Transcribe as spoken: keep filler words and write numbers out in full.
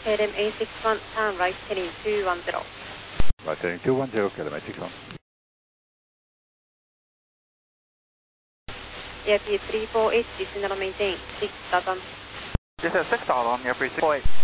K L M eight six one, turn right heading two one zero. Right heading two one zero, K L M eight six one. A I P three four eight, descend and maintain six thousand. Descend six thousand, A I P six four eight.